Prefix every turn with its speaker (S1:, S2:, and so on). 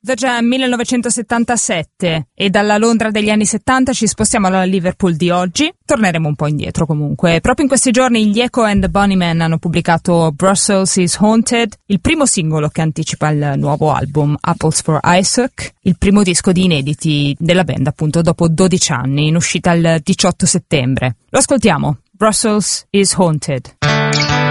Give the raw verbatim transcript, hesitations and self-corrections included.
S1: The Jam millenovecentosettantasette, e dalla Londra degli anni settanta ci spostiamo alla Liverpool di oggi. Torneremo un po' indietro comunque. Proprio in questi giorni gli Echo and the Bunnymen hanno pubblicato Brussels is Haunted, il primo singolo che anticipa il nuovo album Apples for Isaac, il primo disco di inediti della band appunto dopo dodici anni, in uscita il diciotto settembre. Lo ascoltiamo, Brussels is Haunted.